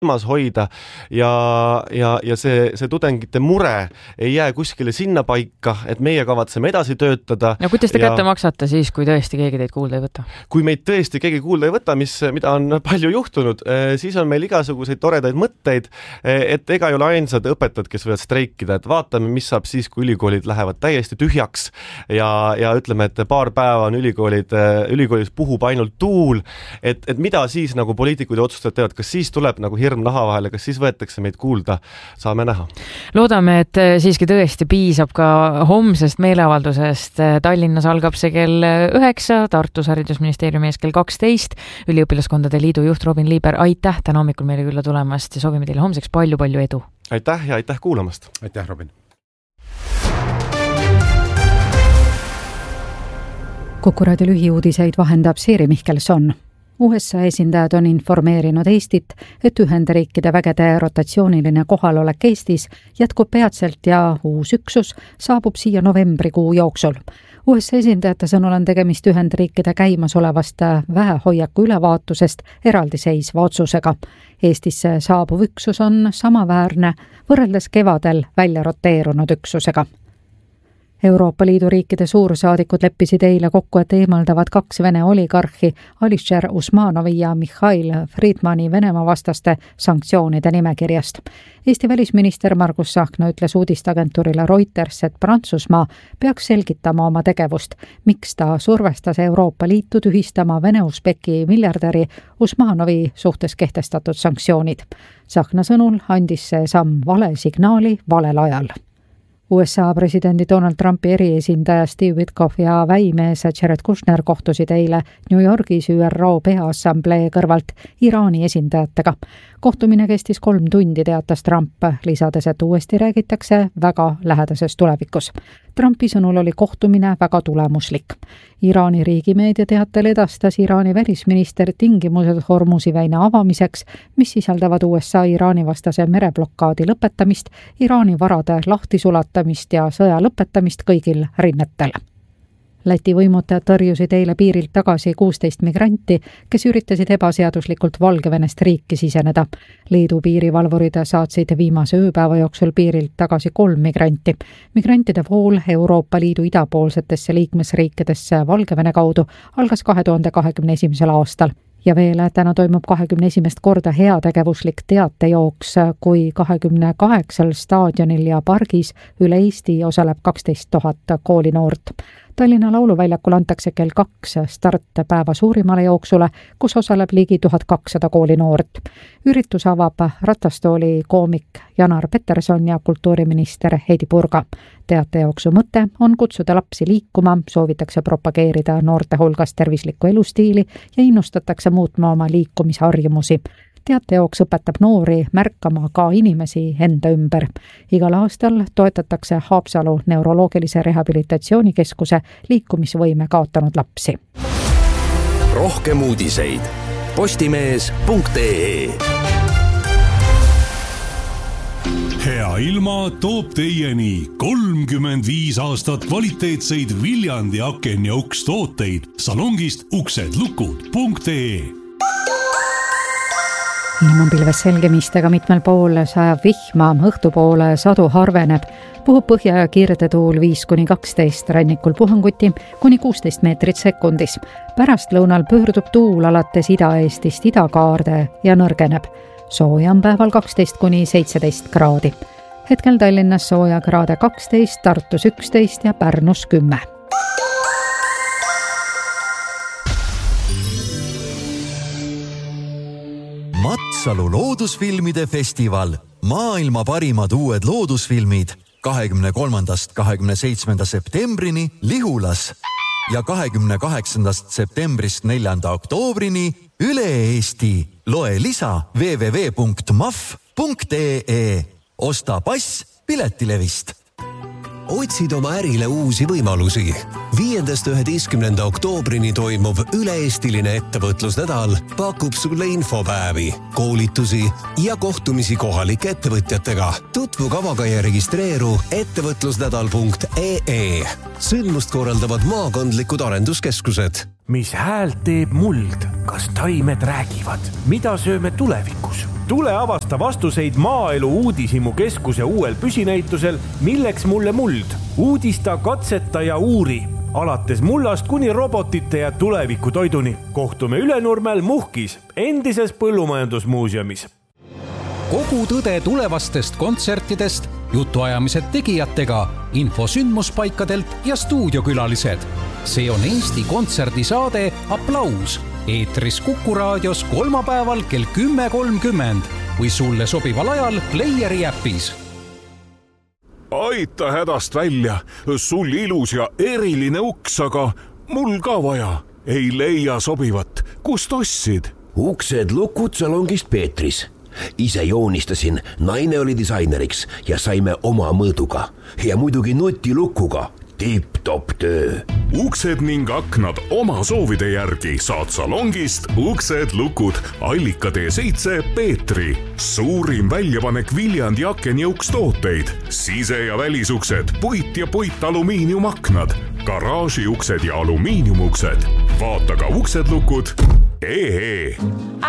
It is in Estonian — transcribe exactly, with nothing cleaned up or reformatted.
ilmas hoida ja, ja, ja see, see tudengite mure ei jää kuskile sinna paika, et meie kavatseme edasi töötada. No kuidas te ja... kätte maksate siis, kui tõesti keegi teid kuulda ei võta? Kui meid tõesti keegi kuulda ei võta, mis, mida on palju juhtunud, siis on meil igasuguseid toredaid mõtteid, et ega ei ole ainsad õpetajad, kes võivad streikida, et vaatame, mis saab siis, kui ülikoolid lähevad täiesti tühjaks ja, ja ütleme, et paar päeva on ülikoolid, ülikoolis puhub ainult tuul, et, et mida siis nagu poliitikud ja otsustajad teevad, kas siis tuleb nagu hirm naha vahele, kas siis võetakse meid kuulda, saame näha. Loodame, et siiski tõesti piisab ka homsest meeleavaldusest. Tallinnas algab see kell üheksa, Tartus haridusministeeriumi ees kell kaksteist. Üliõpilaskondade liidu juht Robin Liiber, aitäh täna hommikul meile külla tulemast ja soovime teile homseks palju-palju edu. Aitäh ja aitäh kuulamast. Aitäh, Robin. Kuku raadio lühiuudiseid vahendab Siiri Mihkelson. U S A esindajad on informeerinud Eestit, et Ühendriikide vägede rotatsiooniline kohalolek Eestis jätkub peatselt ja uus üksus saabub siia novembrikuu jooksul. U S A esindajate sõnul on tegemist Ühendriikide käimasolevast väehoiaku ülevaatusest eraldiseisva otsusega. Eestisse saabuv üksus on samaväärne võrreldes kevadel välja roteerunud üksusega. Euroopa Liidu riikide suursaadikud leppisid eile kokku, et eemaldavad kaks Vene oligarhi Alisher Usmanovi ja Mihhail Friedmani Venemaa vastaste sanktsioonide nimekirjast. Eesti välisminister Margus Tsahkna ütles uudisteagentuurile Reuters, et Prantsusmaa peaks selgitama oma tegevust, miks ta survestas Euroopa Liitu tühistama Vene-Usbeki miljardäri Usmanovi suhtes kehtestatud sanktsioonid. Tsahkna sõnul andis see samm vale signaali valel ajal. U S A presidendi Donald Trumpi eriesindaja Steve Witkoff ja väimees Jared Kushner kohtusid eile New Yorgis Ü R O Peaassamblee kõrvalt Iraani esindajatega. Kohtumine kestis kolm tundi, teatas Trump, lisades, et uuesti räägitakse väga lähedases tulevikus. Trumpi sõnul oli kohtumine väga tulemuslik. Iraani riigimeedia teatel edastas Iraani välisminister tingimused Hormuzi väina avamiseks, mis sisaldavad U S A Iraani vastase mereblokaadi lõpetamist, Iraani varade lahtisulatamist ja sõja lõpetamist kõigil rinnetel. Läti võimud tõrjusid eile piirilt tagasi kuusteist migranti, kes üritasid ebaseaduslikult Valgevenest riiki siseneda. Leedu piirivalvurid saatsid viimase ööpäeva jooksul piirilt tagasi kolm migranti. Migrantide vool Euroopa Liidu idapoolsetesse liikmesriikidesse Valgevene kaudu algas kahe tuhande kahekümne esimesel aastal. Ja veel täna toimub kahekümne esimest korda heategevuslik teatejooks, kui kahekümne kaheksal staadionil ja pargis üle Eesti osaleb kaksteist tuhat koolinoort. Tallinna lauluväljakul antakse kell kaks start päeva suurimale jooksule, kus osaleb ligi tuhat kakssada koolinoort. Üritus avab ratastooli koomik Janar Peterson ja kultuuriminister Heidi Purga. Teatejooksu mõte on kutsuda lapsi liikuma, soovitakse propageerida noorte hulgas tervislikku elustiili ja innustatakse muutma oma liikumisharjumusi. Teatejooks õpetab noori märkama ka inimesi enda ümber. Igal aastal toetatakse Haapsalu neuroloogilise rehabilitatsioonikeskuse liikumisvõime kaotanud lapsi. Rohkem uudiseid postimees punkt ee. Hea ilma toob teieni kolmkümmend viis aastat kvaliteetseid Viljandi aken ja uks tooteid salongist uksed lukud punkt ee. Ilmapilves selgemistega mitmel pool sajab vihma, õhtupoole sadu harveneb, puhub põhja ja kirdetuul viis kuni kaksteist, rannikul puhanguti kuni kuusteist meetrit sekundis. Pärast lõunal pöördub tuul alates Ida-Eestist idakaarde ja nõrgeneb. Sooja on päeval kaksteist kuni seitseteist kraadi. Hetkel Tallinnas sooja kraade kaksteist, Tartus üksteist ja Pärnus kümme. Matsalu loodusfilmide festival. Maailma parimad uued loodusfilmid kahekümne kolmandast kahekümne seitsmenda septembrini Lihulas ja kahekümne kaheksandast septembrist neljanda oktoobrini üle Eesti. Loe lisa w w w punkt m a f punkt ee. Osta pass piletilevist. Otsid oma ärile uusi võimalusi. Viiendast üheteistkümnenda oktoobrini toimuv üle-eestiline ettevõtlusnädal pakub sulle infopäevi, koolitusi ja kohtumisi kohalike ettevõtjatega. Tutvu kavaga ja registreeru ettevõtlusnädal punkt ee. Sündmust korraldavad maakondlikud arenduskeskused. mis häält teeb muld? Kas taimed räägivad? Mida sööme tulevikus? Tule avasta vastuseid Maaelu Uudishimu keskuse uuel püsinäitusel Milleks mulle muld? Uudista, katseta ja uuri. Alates mullast kuni robotite ja tuleviku toiduni. Kohtume Ülenurmel Muhkis, endises põllumajandusmuuseumis. Kogu tõde tulevastest kontsertidest, jutuajamised tegijatega, info sündmuspaikadelt ja stuudiokülalised. See on Eesti kontserdisaade Applaus. Eetris Kuku raadios kolmapäeval kell kümme kolmkümmend või sulle sobival ajal Playeri äpis. Aita hädast välja, sul ilus ja eriline uks, aga mul ka vaja. Ei leia sobivat, kust ostsid? Uksed lukud salongist Peetris. Ise joonistasin, naine oli disaineriks ja saime oma mõõduga. Ja muidugi nutilukuga. Tipp-top töö. Uksed ning aknad oma soovide järgi saad salongist Uksed lukud Allika tee seitse Peetri. Suurim väljapanek Viljandi akenjõuks tooteid. Sise- ja välisuksed, puit ja puit alumiiniumaknad, garaažiuksed ja alumiiniumuksed. Vaata ka Uksed lukud. Ee.